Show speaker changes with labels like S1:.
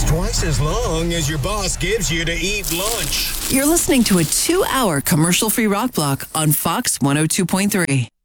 S1: twice as long as your boss gives you to eat lunch.
S2: You're listening to a 2-hour commercial-free rock block on Fox 102.3.